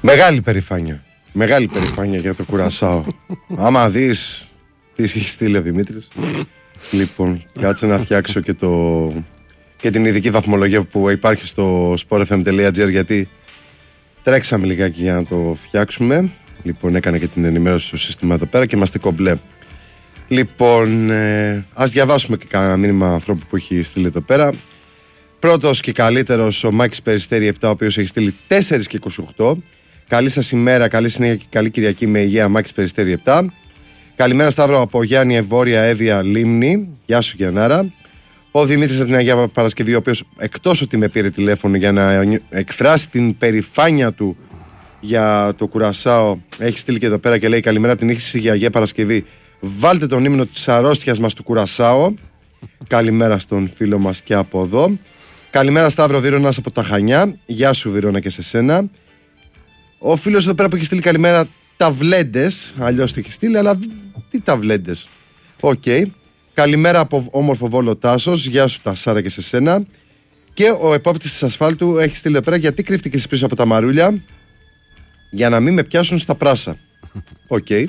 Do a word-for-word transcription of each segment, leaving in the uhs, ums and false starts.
Μεγάλη περηφάνεια. Μεγάλη περηφάνεια για το Κουρασάο. Άμα δεις τι έχει στείλει ο Δημήτρης. Λοιπόν, κάτσε να φτιάξω και, το... και την ειδική βαθμολογία που υπάρχει στο sportfm.gr, γιατί τρέξαμε λιγάκι για να το φτιάξουμε. Λοιπόν, έκανε και την ενημέρωση στο σύστημα εδώ πέρα και είμαστε κομπλέ. Λοιπόν, ε, ας διαβάσουμε και κανένα μήνυμα ανθρώπου που έχει στείλει εδώ πέρα. Πρώτος και καλύτερος ο Μάκης Περιστέρη επτά, ο οποίος έχει στείλει τέσσερα και είκοσι οκτώ. Καλή σας ημέρα, καλή συνέχεια και καλή Κυριακή με υγεία, Μάκης Περιστέρη επτά. Καλημέρα Σταύρο από Γιάννη Ευόρια Έδεια Λίμνη. Γεια σου Γιαννάρα. Ο Δημήτρης από την Αγία Παρασκευή, ο οποίος εκτός ότι με πήρε τηλέφωνο για να εκφράσει την περηφάνεια του για το Κουρασάο, έχει στείλει και εδώ πέρα και λέει: καλημέρα την ήχηση για Αγία Παρασκευή. Βάλτε τον ύμνο της αρρώστιας μας του Κουρασάο. Καλημέρα στον φίλο μας και από εδώ. Καλημέρα Σταύρο Βίρονας από τα Χανιά. Γεια σου Βίρονα και σε σένα. Ο φίλος εδώ πέρα που έχει στείλει καλημέρα ταβλέντες, αλλιώς το έχει στείλει, αλλά τι ταβλέντες. Οκ. Okay. Καλημέρα από όμορφο Βόλο Τάσος. Γεια σου Τασάρα και σε σένα. Και ο επόπτης της ασφάλτου έχει στείλει εδώ πέρα: γιατί κρύφτηκες πίσω από τα μαρούλια? Για να μην με πιάσουν στα πράσα. Οκ. Okay.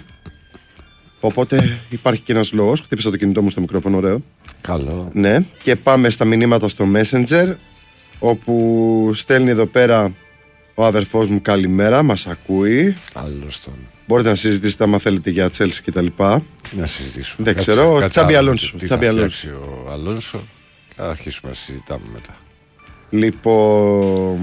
Οπότε υπάρχει και ένας λόγος. Χτύπησα το κινητό μου στο μικρόφωνο, ωραίο. Καλό. Ναι. Και πάμε στα μηνύματα στο Messenger, όπου στέλνει εδώ πέρα ο αδερφός μου καλημέρα, μας ακούει. Καλώς τον. Μπορείτε να συζητήσετε άμα θέλετε για Chelsea και τα λοιπά. Τι να συζητήσουμε? Δεν ξέρω. Τσάμπι Αλόνσο. Τι θα φτιάξει ο Αλόνσο. Θα αρχίσουμε να συζητάμε μετά. Λοιπόν,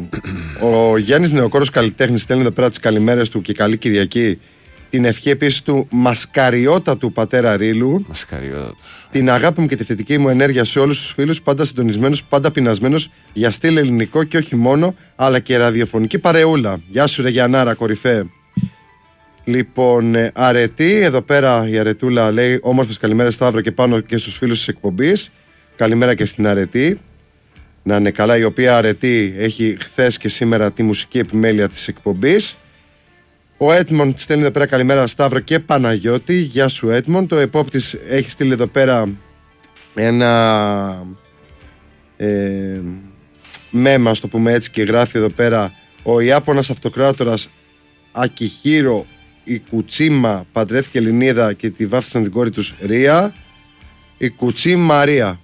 ο Γιάννης Νεοκόρος καλλιτέχνης στέλνει εδώ πέρα τις καλημέρες του και καλή Κυριακή. Την ευχή επίσης του μασκαριότατου πατέρα Ρίλου. Μασκαριότατος. Την αγάπη μου και τη θετική μου ενέργεια σε όλους τους φίλους, πάντα συντονισμένους, πάντα πεινασμένους για στυλ ελληνικό και όχι μόνο, αλλά και ραδιοφωνική παρεούλα. Γεια σου ρε Γιαννάρα, κορυφέ. Λοιπόν, ε, αρετή, εδώ πέρα η Αρετούλα λέει: όμορφες καλημέρες Σταύρο και πάνω και στους φίλους της εκπομπής. Καλημέρα και στην Αρετή. Να είναι καλά, η οποία Αρετή έχει χθες και σήμερα τη μουσική επιμέλεια της εκπομπής. Ο Έτμοντ στέλνει εδώ πέρα καλημέρα Σταύρο και Παναγιώτη. Γεια σου Έτμοντ. Ο επόπτης έχει στείλει εδώ πέρα ένα ε, μέμα, ας το πούμε έτσι, και γράφει εδώ πέρα: ο Ιάπωνας αυτοκράτορας Ακιχίρο η Κουτσίμα παντρεύτηκε Ελληνίδα και τη βάφτισαν την κόρη τους Ρία. Η Κουτσί Μαρία.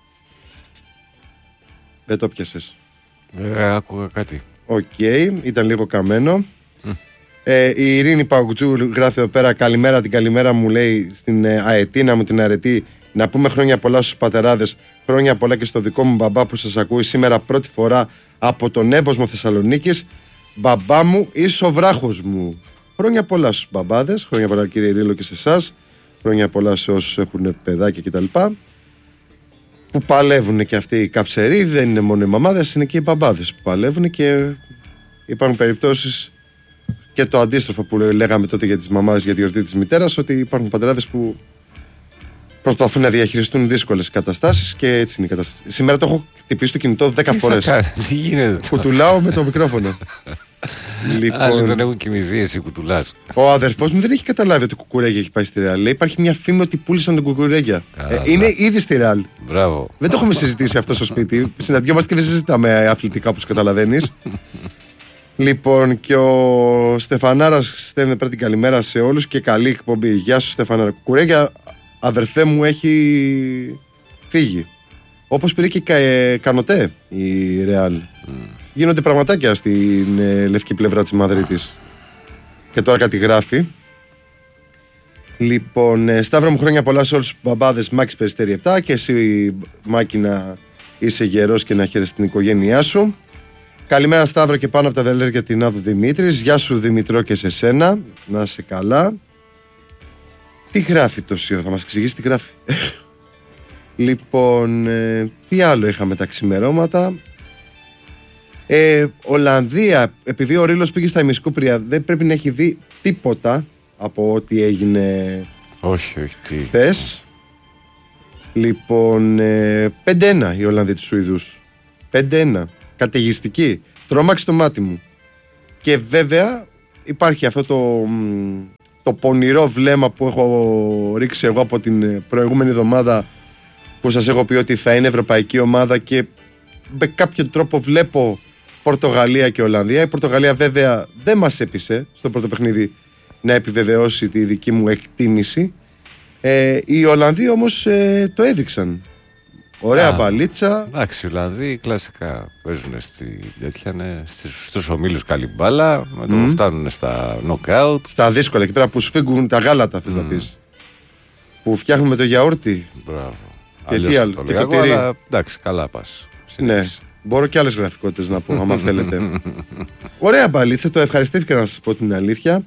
Δεν το πιασες? Ε, άκουγα κάτι. Οκ, okay, ήταν λίγο καμένο. Mm. Ε, η Ειρήνη Παουτζού γράφει εδώ πέρα: καλημέρα, την καλημέρα μου λέει στην ε, Αετίνα μου την Αρετή. Να πούμε χρόνια πολλά στους πατεράδες, χρόνια πολλά και στο δικό μου μπαμπά που σας ακούει σήμερα πρώτη φορά από τον Εύωσμο Θεσσαλονίκης. Μπαμπά μου είσαι ο βράχος μου. Χρόνια πολλά στους μπαμπάδες, χρόνια πολλά κύριε Ρίλο και σε εσάς, χρόνια πολλά σε όσους έχουν παιδάκια κτλ. Που παλεύουν και αυτοί οι καψεροί, δεν είναι μόνο οι μαμάδες, είναι και οι μπαμπάδες που παλεύουν και υπάρχουν περιπτώσεις και το αντίστροφο που λέγαμε τότε για τις μαμάδες για τη γιορτή της μητέρας, ότι υπάρχουν πατεράδες που προσπαθούν να διαχειριστούν δύσκολες καταστάσεις και έτσι είναι η κατάσταση. Σήμερα το έχω χτυπήσει το κινητό δέκα φορές. Τι γίνεται? Κουτουλάω με το μικρόφωνο. Λοιπόν, άλλοι δεν έχουν κοιμηθεί, εσύ κουτουλάς. Ο αδερφός μου δεν έχει καταλάβει ότι ο Κουκουρέγια έχει πάει στη Ρεάλ. Λέει: υπάρχει μια φήμη ότι πούλησαν τον Κουκουρέγια. Ε, είναι ήδη στη Ρεάλ. Μπράβο. Δεν το έχουμε συζητήσει αυτό στο σπίτι. Συναντιόμαστε και δεν συζητάμε αθλητικά, όπως καταλαβαίνεις. Λοιπόν, και ο Στεφανάρας στέλνει πέρα την καλημέρα σε όλους και καλή εκπομπή. Γεια σου Στεφανάρα. Κουκουρέγια, αδερφέ μου, έχει φύγει. Όπως πήρε και κα, ε, Κανοτέ η Ρεάλ. Mm. Γίνονται πραγματάκια στην ε, λευκή πλευρά της Μαδρίτης. Και τώρα κάτι γράφει. Λοιπόν, ε, Σταύρο μου, χρόνια πολλά σε όλους τους μπαμπάδες. Μάκης Περιστέρη επτά. Και εσύ Μάκη να είσαι γερός και να χαίρεσαι την οικογένειά σου. Καλημέρα Σταύρο και πάνω από τα δελέρια την Άδου Δημήτρης. Γεια σου Δημητρό και σε σένα. Να είσαι καλά. Τι γράφει τόση ώρα, θα μας εξηγήσει τι γράφει. Λοιπόν, ε, τι άλλο είχαμε τα ξημερώματα. Ε, Ολλανδία, επειδή ο Ρίλος πήγε στα ημισκούπρια, δεν πρέπει να έχει δει τίποτα από ό,τι έγινε. Όχι, όχι, τι. Χθες. Λοιπόν, ε, πέντε ένα οι Ολλανδοί τους Σουηδούς. πέντε ένα. Καταιγιστική. Τρόμαξε το μάτι μου. Και βέβαια υπάρχει αυτό το, το πονηρό βλέμμα που έχω ρίξει εγώ από την προηγούμενη εβδομάδα, που σας έχω πει ότι θα είναι ευρωπαϊκή ομάδα, και με κάποιον τρόπο βλέπω Πορτογαλία και Ολλανδία. Η Πορτογαλία βέβαια δεν μας έπεισε στο πρώτο παιχνίδι να επιβεβαιώσει τη δική μου εκτίμηση. Ε, οι Ολλανδοί όμως ε, το έδειξαν. Ωραία μπαλίτσα. Εντάξει, οι Ολλανδοί κλασικά παίζουν στη, τέτοια, στους ομίλους καλή μπάλα. Με το mm. φτάνουν στα knockout. Στα δύσκολα, εκεί πέρα που σφίγγουν τα γάλατα, θες mm. να πεις. Που φτιάχνουμε το γιαούρτι. Μπράβο. Και τι άλλο, το και το τυρί. Αλλά, εντάξει, καλά πας. Ναι, μπορώ και άλλες γραφικότητες να πω, άμα θέλετε. Ωραία μπαλίτσα, το ευχαριστήθηκα να σας πω την αλήθεια.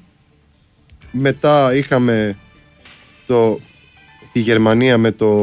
Μετά είχαμε το, τη Γερμανία με το...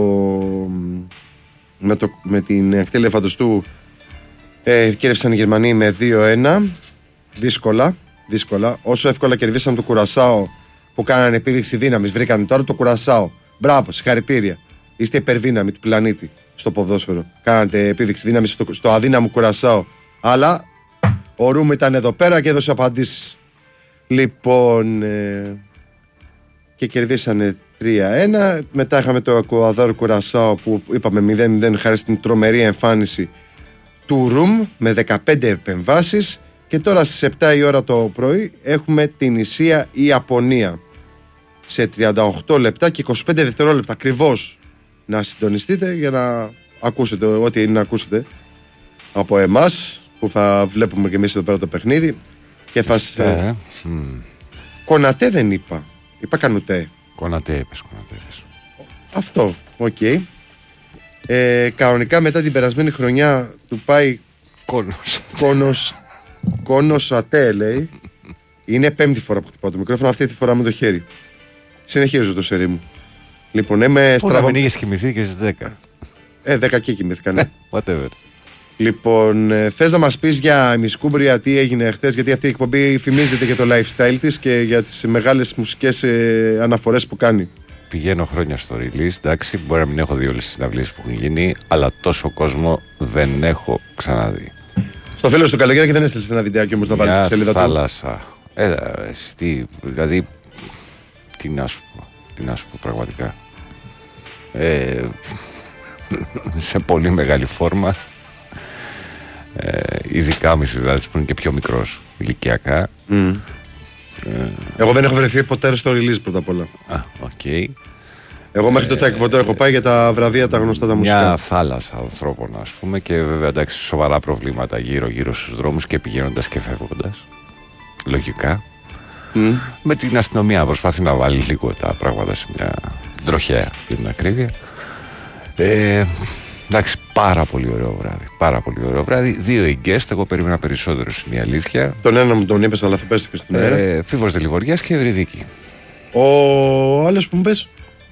Με, το, με την ακτή Λεφαντοστού ε, κέρδισαν οι Γερμανοί με δύο ένα. Δύσκολα, δύσκολα. Όσο εύκολα κερδίσαν το Κουρασάο που κάνανε επίδειξη δύναμης, βρήκαν τώρα το Κουρασάο. Μπράβο, συγχαρητήρια. Είστε υπερδύναμοι του πλανήτη στο ποδόσφαιρο. Κάνατε επίδειξη δύναμης στο, στο αδύναμο Κουρασάο. Αλλά ο Ρουμ ήταν εδώ πέρα και έδωσε απαντήσεις. Λοιπόν, ε, και κερδίσανε τρία ένα. Μετά είχαμε το Εκουαδόρ Κουρασάο που είπαμε μηδέν μηδέν χάρη στην τρομερή εμφάνιση του Ρουμ με δεκαπέντε επεμβάσεις. Και τώρα στις επτά η ώρα το πρωί έχουμε την Ισία Ιαπωνία σε τριάντα οκτώ λεπτά και είκοσι πέντε δευτερόλεπτα ακριβώς. Να συντονιστείτε για να ακούσετε ό,τι είναι να ακούσετε από εμάς που θα βλέπουμε και εμείς εδώ πέρα το παιχνίδι. Και θα... ε, mm. Κονατέ δεν είπα. Είπα Κανουτέ. Κονατέ είπες, Κονατέ είπες. Αυτό, οκ. Okay. Ε, κανονικά μετά την περασμένη χρονιά του πάει Κόνος Κόνος Κόνος Ατέ λέει. Είναι πέμπτη φορά που χτυπάω το μικρόφωνο, αυτή τη φορά με το χέρι. Συνεχίζω το σερί μου. Λοιπόν, είμαι στραβό. Πού να μην είχες κοιμηθεί και στις δέκα. Ε, δέκα και κοιμήθηκα, ναι. Whatever. Λοιπόν, ε, θες να μας πεις για Μισκούμπρια τι έγινε χθες, γιατί αυτή η εκπομπή φημίζεται για το lifestyle της και για τις μεγάλες μουσικές ε, αναφορές που κάνει. Πηγαίνω χρόνια στο release, εντάξει, μπορεί να μην έχω δει όλες τις συναυλίες που έχουν γίνει, αλλά τόσο κόσμο δεν έχω ξαναδεί. Στο φίλο του καλοκαίρι και δεν έστειλες ένα βιντεάκι όμως να βάλεις στη σελίδα του. Θάλασσα. Ε, τι, δηλαδή, τι να σου πω, τι να σου πω πραγματικά. Ε, σε πολύ μεγάλη φόρμα. Ε, ειδικά ο Μισριδάτης που είναι και πιο μικρός ηλικιακά. Mm. Ε, Εγώ δεν έχω βρεθεί ποτέ στο release πρώτα απ' όλα. Α, οκ. Okay. Εγώ μέχρι το Τάκη Φωτό έχω πάει για τα βραβεία τα γνωστά τα μουσικά. Μια θάλασσα ανθρώπων, ας πούμε, και βέβαια εντάξει, σοβαρά προβλήματα γύρω-γύρω στους δρόμους και πηγαίνοντας και φεύγοντας. Λογικά. Mm. Με την αστυνομία προσπαθεί να βάλει λίγο τα πράγματα σε μια τροχέα για την ακρίβεια. Ε, εντάξει, πάρα πολύ ωραίο βράδυ. Πάρα πολύ ωραίο βράδυ. Δύο οι guest, εγώ περίμενα περισσότερο, είναι η αλήθεια. Τον ένα μου τον είπες, αλλά θα πες το και στην αέρα. Ε, Φίβος Δελιβοριάς και Ευρυδίκη. Ο άλλος που μου πες.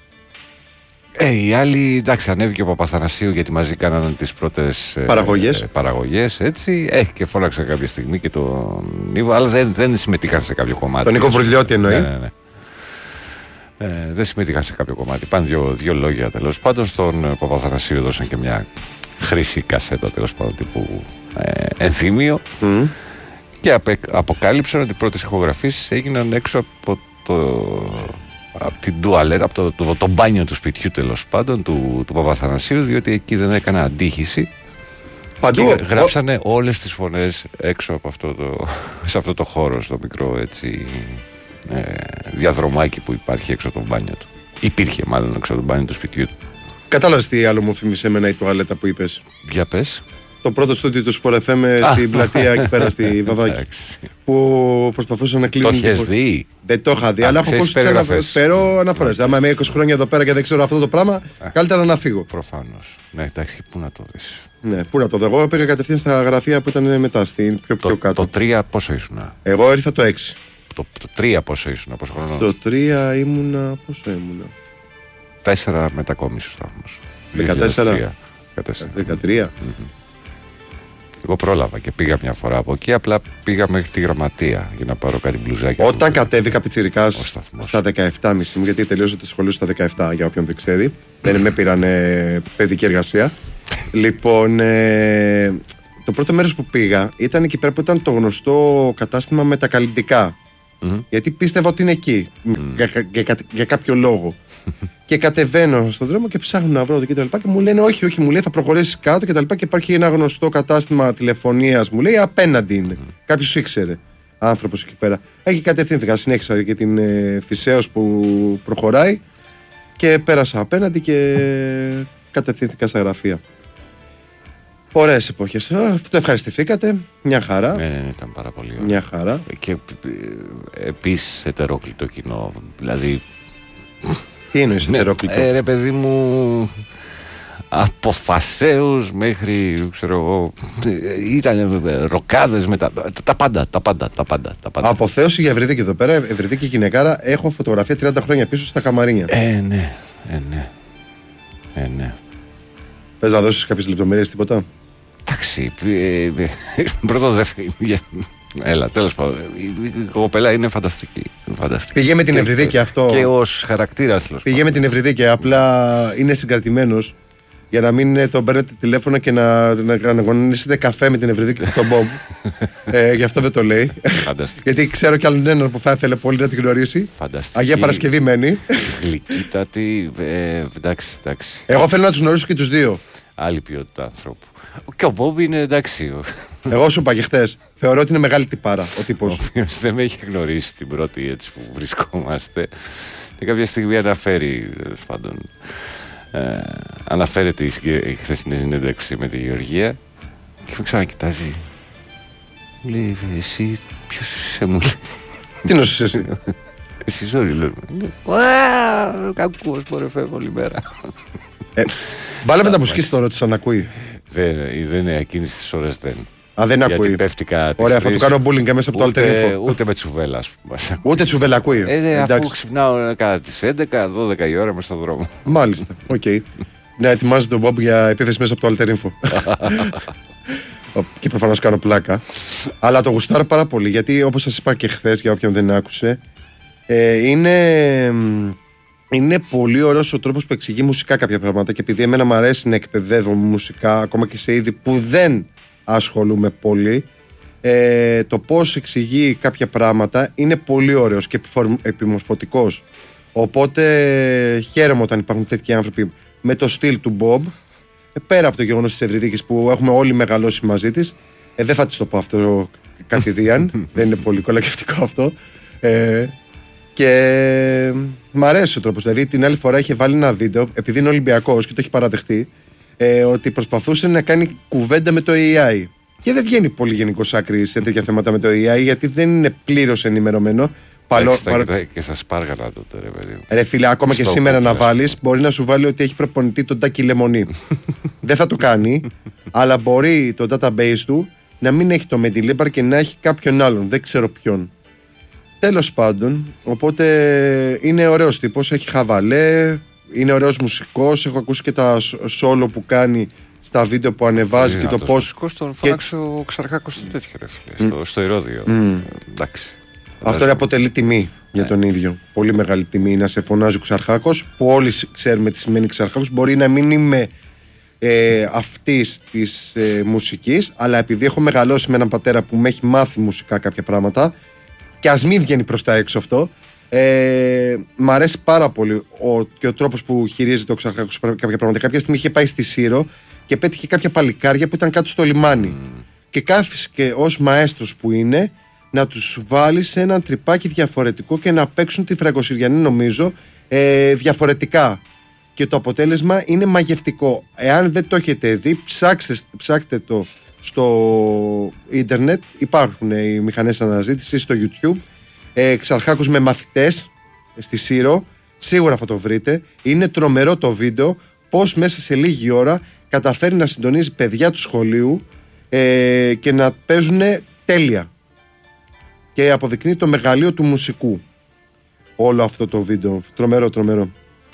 Ε, οι άλλοι, εντάξει, ανέβηκε ο Παπαθανασίου γιατί μαζί κάνανε τις πρώτες παραγωγές. Ε, παραγωγές έτσι. Ε, και φώναξε κάποια στιγμή και τον Νίβο, αλλά δεν, δεν συμμετείχαν σε κάποιο κομμάτι. Τον Νίκο Βρυλιώτη εννοεί. Ναι, ναι, ναι. Ε, δεν συμμετείχαν σε κάποιο κομμάτι. Πάνε δύο, δύο λόγια τέλος πάντων. Στον Παπαθανασίου έδωσαν και μια χρυσή κασέτα τέλος πάντων τύπου ε, ενθύμιο. Mm. Και απε, αποκάλυψαν ότι οι πρώτες ηχογραφήσεις έγιναν έξω από το. από την τουαλέτα, από το, το, το μπάνιο του σπιτιού τέλος πάντων του, του Παπαθανασίου, διότι εκεί δεν έκανε αντίχηση. Παντού. Και γράψανε ο... όλες τις φωνές έξω από αυτό το, σε αυτό το χώρο, στο μικρό έτσι ε, διαδρομάκι που υπάρχει έξω από το μπάνιο του. Υπήρχε μάλλον έξω από το μπάνιο του σπιτιού του. Κατάλαβες τι άλλο μου θύμισε εμένα η τουαλέτα που είπες. Για πες. Το πρώτο στούντιο του Sport εφ εμ στην πλατεία εκεί πέρα στη Βαβάκη. Που προσπαθούσαν να κλείνουν. Το έχεις δει? Δεν το είχα δει, αλλά έχω ακούσει τις αναφορές. Άμα είμαι είκοσι χρόνια εδώ πέρα και δεν ξέρω αυτό το πράγμα, καλύτερα να φύγω. Προφανώς. Ναι, εντάξει, πού να το δεις. Ναι, πού να το δω. Εγώ πήγα κατευθείαν στα γραφεία που ήταν μετά, στην πιο, πιο κάτω. Το τρία πόσο ήσουνα? Εγώ ήρθα το έξι. Το, το τρία πόσο ήσουνα, πόσο χρόνο? Το τρία ήμουνα. Πόσο ήμουνα? τέσσερα μετακόμιση ο σταθμός. δεκατέσσερα. δεκατρία. Εγώ πρόλαβα και πήγα μια φορά από εκεί, απλά πήγα μέχρι τη γραμματεία για να πάρω κάτι μπλουζάκι. Όταν κατέβηκα πιτσιρικάς στα δεκαεπτά και μισή μου, γιατί τελείωσα το σχολείο στα δεκαεπτά, για όποιον δεν ξέρει. Δεν με πήραν παιδική εργασία. Λοιπόν, ε, το πρώτο μέρος που πήγα ήταν εκεί πέρα που ήταν το γνωστό κατάστημα με τα καλλιτικά. Mm-hmm. Γιατί πίστευα ότι είναι εκεί, mm. για, για, για κάποιο λόγο. Και κατεβαίνω στον δρόμο και ψάχνω να βρω το και τα λοιπά. Και μου λένε όχι, όχι, μου λέει θα προχωρήσει κάτω και τα λοιπά. Και υπάρχει ένα γνωστό κατάστημα τηλεφωνίας, μου λέει απέναντι είναι. Mm. Κάποιος ήξερε, άνθρωπος εκεί πέρα. Έχει κατευθύνθηκα, συνέχισα και την ε, Θησέως που προχωράει. Και πέρασα απέναντι και κατευθύνθηκα στα γραφεία. Ωραίες εποχές. Αυτό ευχαριστηθήκατε. Μια χαρά. Ναι, ναι, ήταν πάρα πολύ ωραία. Μια χαρά. Και επίσης ετερόκλητο κοινό. Δηλαδή. Τι εννοείς ετερόκλητο? Ε, ρε παιδί μου, από φασέους μέχρι, ξέρω εγώ, ήταν ροκάδες με τα, τα πάντα, τα πάντα, τα πάντα, τα πάντα. Αποθέωση για Ευρυδίκη εδώ πέρα, Ευρυδίκη γυναικάρα, έχω φωτογραφία τριάντα χρόνια πίσω στα Καμαρίνια. Ε, ναι, ε, ναι, ε, ναι. Θες να δώσεις κάποιες λεπτομέρειες, τίποτα? Εντάξει, ε, ε, πρώτο δεύτερο. Έλα, τέλος πάντων. Η κοπέλα είναι φανταστική. φανταστική. Πήγε με την Ευρυδίκη αυτό. Και ως χαρακτήρας. Πήγε με την Ευρυδίκη. Απλά είναι συγκρατημένος για να μην τον παίρνετε τηλέφωνο και να, να, να αγωνίσετε καφέ με την Ευρυδίκη και τον Μπομπ. ε, γι' αυτό δεν το λέει. Φανταστική. Γιατί ξέρω κι άλλον έναν που θα ήθελε πολύ να την γνωρίσει. Φανταστική. Αγία Παρασκευή μένει. Γλυκύτατη. Ε, εντάξει, εντάξει. Εγώ θέλω να τους γνωρίσω και τους δύο. Άλλη ποιότητα ανθρώπου. Και ο Μπομπ είναι εντάξει. Εγώ σου είπα και χτες. Θεωρώ ότι είναι μεγάλη τυπάρα ο τύπος. Ο οποίος δεν με έχει γνωρίσει την πρώτη έτσι που βρισκόμαστε. Και κάποια στιγμή αναφέρει, πάντων, ε, αναφέρεται η, η χθεσινή συνέντευξη με τη Γεωργία και με ξανακοιτάζει. Μου λέει, εσύ ποιος είσαι, μου λέει. Τι νόσες εσύ? Εσύ ζόρι, λέω. Κακός, μωρέ, φεύγω όλη μέρα. Ε, βάλαμε τα μουσική στο ρώτησα να ακούει. Δεν, δεν είναι εκείνες τις ώρες δεν. Α, δεν γιατί ακούει. Πέφτηκα. Ωραία, θα του κάνω bullying μέσα από το αλτερνίφο. Ούτε με τσουβέλα, ας πούμε. Ούτε τσουβέλα ακούει. Ε, ναι, αφού ξυπνάω κατά τις έντεκα δώδεκα η ώρα μέσα στον δρόμο. Μάλιστα, οκ. Okay. Ναι, ετοιμάζει τον Μπομπ για επίθεση μέσα από το αλτερνίφο. Και προφανώς κάνω πλάκα. Αλλά το γουστάρω πάρα πολύ γιατί όπως σας είπα και χθες, για όποιον δεν άκουσε, ε, είναι. Είναι πολύ ωραίος ο τρόπος που εξηγεί μουσικά κάποια πράγματα και επειδή εμένα μου αρέσει να εκπαιδεύω μουσικά ακόμα και σε είδη που δεν ασχολούμαι πολύ, ε, το πώς εξηγεί κάποια πράγματα είναι πολύ ωραίος και επιμορφωτικός. Οπότε χαίρομαι όταν υπάρχουν τέτοιοι άνθρωποι με το στυλ του Μπομπ, ε, πέρα από το γεγονός της Ευρυδίκης που έχουμε όλοι μεγαλώσει μαζί της. Ε, δεν θα της το πω αυτό κατηδίαν, δεν είναι πολύ κολακευτικό αυτό. Ε, Και μ' αρέσει ο τρόπος. Δηλαδή την άλλη φορά είχε βάλει ένα βίντεο, επειδή είναι Ολυμπιακός και το έχει παραδεχτεί, ε, ότι προσπαθούσε να κάνει κουβέντα με το έι άι. Και δεν βγαίνει πολύ γενικός άκρη σε τέτοια θέματα με το έι άι, γιατί δεν είναι πλήρως ενημερωμένο. Παλό, παρα... Και στα σπάργανα τότε, ρε παιδί. Ρε φίλε, ακόμα και σήμερα να βάλεις, μπορεί να σου βάλει ότι έχει προπονητή τον Τάκη Λεμονή. Δεν θα το κάνει, αλλά μπορεί το database του να μην έχει το Mendilibar και να έχει κάποιον άλλον. Δεν ξέρω ποιον. Τέλος πάντων, οπότε είναι ωραίος τύπος, έχει χαβαλέ, είναι ωραίος μουσικός, έχω ακούσει και τα solo που κάνει στα βίντεο που ανεβάζει και το πώς... Μουσικός τον φωνάξει και... ο Ξαρχάκος στο τέτοιο ρε φίλε, mm. στο, στο Ηρώδειο. Mm. Εντάξει. Αυτό είναι αποτελεί τιμή για τον ίδιο. Πολύ μεγάλη τιμή να σε φωνάζει ο Ξαρχάκος, που όλοι ξέρουμε τι σημαίνει Ξαρχάκος. Μπορεί να μην είμαι ε, αυτής της ε, μουσικής, αλλά επειδή έχω μεγαλώσει με έναν πατέρα που με έχει μάθει μουσικά κάποια πράγματα, και ας μην βγαίνει προς τα έξω αυτό, ε, μ' αρέσει πάρα πολύ ο, και ο τρόπος που χειρίζεται ο Ξαρχάκος κάποια πράγματα. Κάποια στιγμή είχε πάει στη Σύρο και πέτυχε κάποια παλικάρια που ήταν κάτω στο λιμάνι. Mm. Και κάθισε ως μαέστρος που είναι να τους βάλει σε ένα τρυπάκι διαφορετικό και να παίξουν τη Φραγκοσυριανή, νομίζω, ε, διαφορετικά. Και το αποτέλεσμα είναι μαγευτικό. Εάν δεν το έχετε δει, ψάξτε, ψάξτε το στο ίντερνετ, υπάρχουν οι μηχανές αναζήτησης στο YouTube. ε, Ξαρχάκος με μαθητές στη Σύρο, σίγουρα θα το βρείτε. Είναι τρομερό το βίντεο, πως μέσα σε λίγη ώρα καταφέρει να συντονίζει παιδιά του σχολείου ε, και να παίζουν τέλεια, και αποδεικνύει το μεγαλείο του μουσικού όλο αυτό το βίντεο. Τρομερό, τρομερό.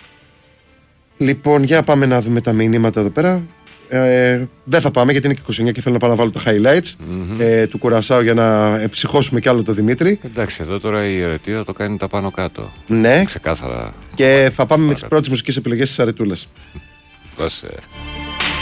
Λοιπόν, για πάμε να δούμε τα μηνύματα εδώ πέρα. Ε, δεν θα πάμε γιατί είναι και είκοσι εννιά και θέλω να πάω να βάλω τα highlights mm-hmm. ε, του Κουρασάου για να ψυχώσουμε κι άλλο το Δημήτρη. Εντάξει, εδώ τώρα η Αρετίδα το κάνει τα πάνω κάτω. Ναι. Ξεκάθαρα. Και θα πάμε με τις πρώτες μουσικές επιλογές της Αρετούλας. Δώσε.